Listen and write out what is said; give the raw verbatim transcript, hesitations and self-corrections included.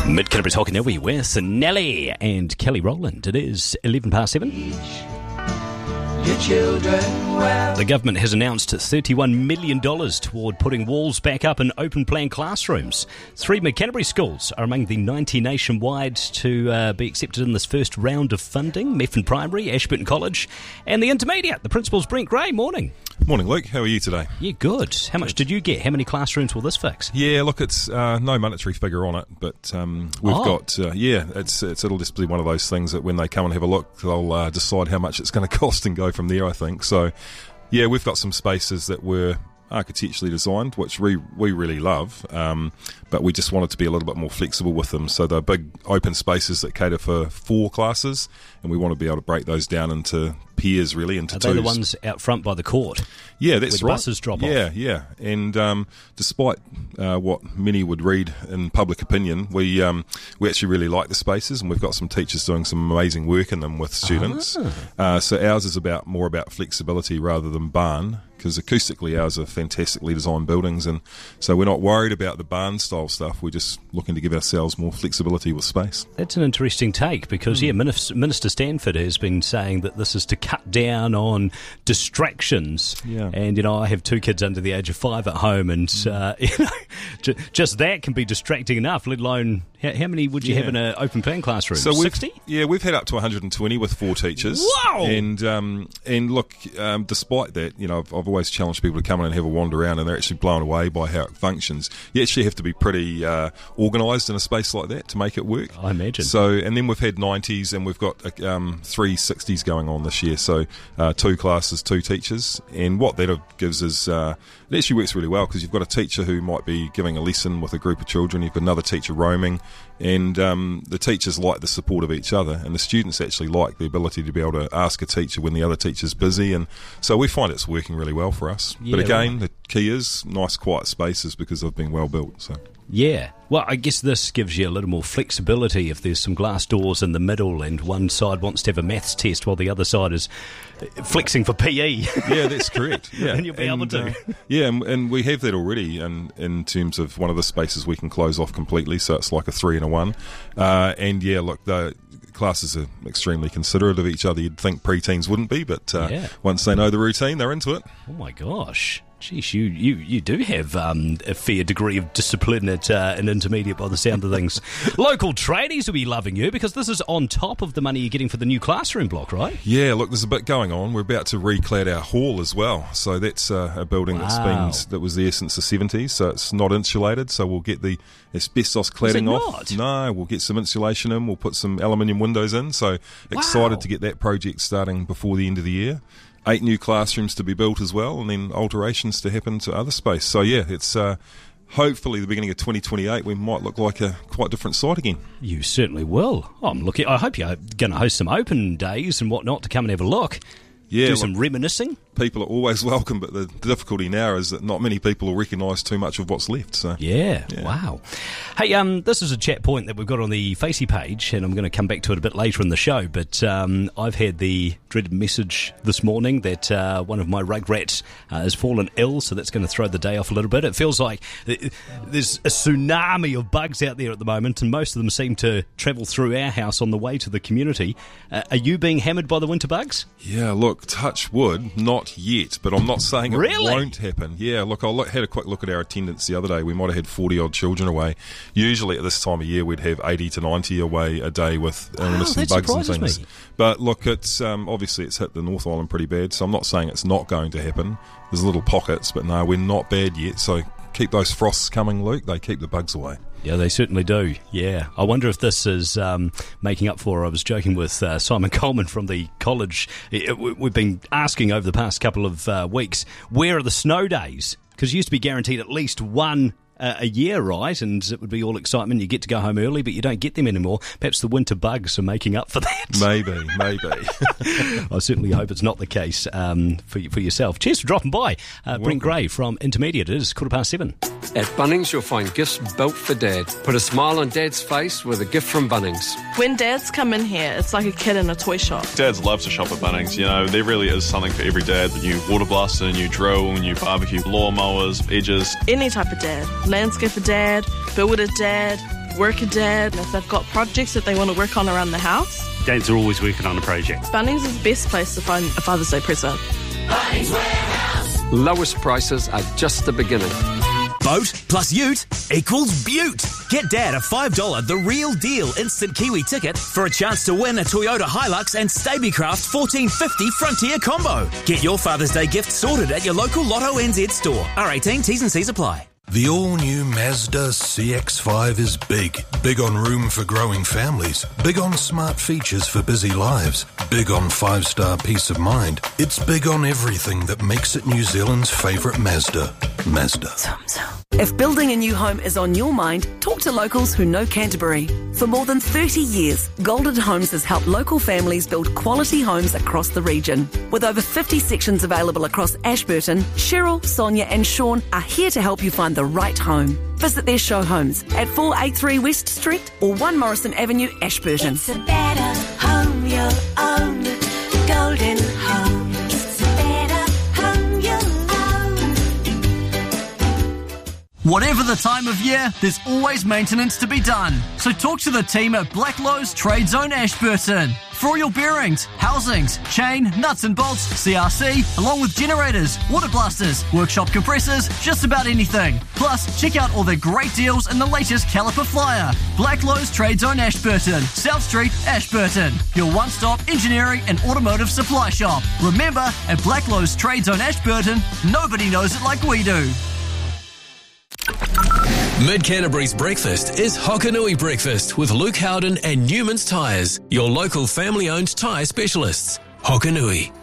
Mid-Canterbury's Hokanui with Nelly and Kelly Rowland. It is eleven past seven. Your children well. The government has announced thirty-one million dollars toward putting walls back up in open-plan classrooms. Three Mid-Canterbury schools are among the ninety nationwide to uh, be accepted in this first round of funding. Methven Primary, Ashburton College, and the Intermediate. The principal's Brent Gray. Morning. Morning, Luke. How are you today? Yeah, good. How much did you get? How many classrooms will this fix? Yeah, look, it's uh, no monetary figure on it, but um, we've oh. got, uh, yeah, it's, it's it'll just be one of those things that when they come and have a look, they'll uh, decide how much it's going to cost and go from there, I think. So, yeah, we've got some spaces that were architecturally designed, which we we really love, um, but we just wanted to be a little bit more flexible with them. So they're big open spaces that cater for four classes, and we want to be able to break those down into pairs, really, into Are twos. they the ones out front by the court? Yeah, that's where right. buses drop yeah, off. Yeah, yeah. And um, despite uh, what many would read in public opinion, we um, we actually really like the spaces, and we've got some teachers doing some amazing work in them with students. Ah. Uh, so ours is about more about flexibility rather than barn, because acoustically ours are fantastically designed buildings, and so we're not worried about the barn style stuff. We're just looking to give ourselves more flexibility with space. That's an interesting take, because mm. yeah, Minister, Minister Stanford has been saying that this is to cut down on distractions. Yeah. And you know, I have two kids under the age of five at home, and mm. uh, you know, j- just that can be distracting enough. Let alone how, how many would you yeah. have in an open plan classroom? So sixty? Yeah, we've had up to one hundred twenty with four teachers. Wow! And um, and look, um, despite that, you know, I've, I've always challenged people to come in and have a wander around, and they're actually blown away by how it functions. You actually have to be pretty uh, organised in a space like that to make it work. I imagine. So, and then we've had nineties, and we've got um, three sixties going on this year. So, uh, two classes, two teachers, and what that gives is uh, it actually works really well, because you've got a teacher who might be giving a lesson with a group of children. You've got another teacher roaming, and um, the teachers like the support of each other, and the students actually like the ability to be able to ask a teacher when the other teacher's busy, and so we find it's working really well for us. Yeah, but again, right. the key is nice quiet spaces, because they've been well built. So yeah. Well, I guess this gives you a little more flexibility if there's some glass doors in the middle and one side wants to have a maths test while the other side is flexing for P E. Yeah, that's correct. Yeah. And you'll be and, able to. Uh, yeah, and, and we have that already in, in terms of one of the spaces we can close off completely, so it's like a three and a one. Uh, and yeah, look, the classes are extremely considerate of each other. You'd think preteens wouldn't be, but uh, yeah. once they know the routine, they're into it. Oh my gosh. Geez, you, you, you do have um, a fair degree of discipline at uh, an intermediate by the sound of things. Local tradies will be loving you, because this is on top of the money you're getting for the new classroom block, right? Yeah, look, there's a bit going on. We're about to reclad our hall as well. So that's uh, a building wow. that's been that was there since the seventies, so it's not insulated. So we'll get the asbestos cladding off. No, we'll get some insulation in. We'll put some aluminium windows in. So excited wow. to get that project starting before the end of the year. Eight new classrooms to be built as well, and then alterations to happen to other space. So yeah, it's uh, hopefully the beginning of twenty twenty-eight we might look like a quite different site again. You certainly will. Oh, I'm looking. I hope you're going to host some open days and whatnot to come and have a look. Yeah, do well, some reminiscing. People are always welcome, but the difficulty now is that not many people will recognise too much of what's left. So yeah, yeah. Wow. Hey, um, this is a chat point that we've got on the Facey page, and I'm going to come back to it a bit later in the show. But um, I've had the dreaded message this morning that uh, one of my rugrats uh, has fallen ill, so that's going to throw the day off a little bit. It feels like there's a tsunami of bugs out there at the moment, and most of them seem to travel through our house on the way to the community. Uh, are you being hammered by the winter bugs? Yeah, look, touch wood, not yet, but I'm not saying it really? won't happen. Yeah, look, I look, had a quick look at our attendance the other day. We might have had forty odd children away. Usually at this time of year we'd have eighty to ninety away a day with illness wow, and bugs and surprises things. Me. But look, it's um, obviously it's hit the North Island pretty bad, so I'm not saying it's not going to happen. There's little pockets, but no, we're not bad yet, so keep those frosts coming, Luke. They keep the bugs away. Yeah, they certainly do. Yeah. I wonder if this is um, making up for, I was joking with uh, Simon Coleman from the college. It, we've been asking over the past couple of uh, weeks, where are the snow days? Because you used to be guaranteed at least one uh, a year, right? And it would be all excitement. You get to go home early, but you don't get them anymore. Perhaps the winter bugs are making up for that. Maybe, maybe. I certainly hope it's not the case um, for, for yourself. Cheers for dropping by. Uh, Brent Gray from Intermediate. It is quarter past seven. At Bunnings, you'll find gifts built for Dad. Put a smile on Dad's face with a gift from Bunnings. When dads come in here, it's like a kid in a toy shop. Dads love to shop at Bunnings. You know, there really is something for every dad. The new water blaster, a new drill, new barbecue lawnmowers, edges. Any type of dad. Landscaper dad, builder dad, worker dad, if they've got projects that they want to work on around the house. Dads are always working on a project. Bunnings is the best place to find a Father's Day present. Bunnings Warehouse. Lowest prices are just the beginning. Boat plus ute equals beaut. Get Dad a five dollars The Real Deal instant Kiwi ticket for a chance to win a Toyota Hilux and Stabicraft fourteen fifty Frontier combo. Get your Father's Day gift sorted at your local Lotto N Z store. R eighteen, T's and C's apply. The all-new Mazda C X five is big. Big on room for growing families. Big on smart features for busy lives. Big on five-star peace of mind. It's big on everything that makes it New Zealand's favourite Mazda. Mazda. If building a new home is on your mind, talk to locals who know Canterbury. For more than thirty years, Golden Homes has helped local families build quality homes across the region. With over fifty sections available across Ashburton, Cheryl, Sonia and Sean are here to help you find the right home. Visit their show homes at four eighty-three West Street or one Morrison Avenue, Ashburton. It's a better home you'll own. Golden Homes. It's a better home you'll own. Whatever the time of year, there's always maintenance to be done. So talk to the team at Blacklowe's Trade Zone Ashburton. For all your bearings, housings, chain, nuts and bolts, C R C, along with generators, water blasters, workshop compressors, just about anything. Plus, check out all the great deals in the latest caliper flyer. Blacklowe's Trade Zone Ashburton, South Street, Ashburton. Your one-stop engineering and automotive supply shop. Remember, at Blacklowe's Trade Zone Ashburton, nobody knows it like we do. Mid Canterbury's breakfast is Hokanui Breakfast with Luke Howden and Newman's Tyres, your local family-owned tyre specialists. Hokanui.